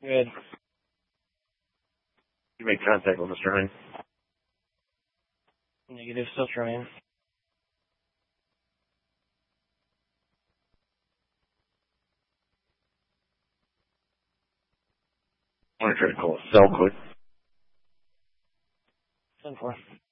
Good. You make contact with Mr. Hines. Negative, still trying. I want to try to call a cell quick. 10-4.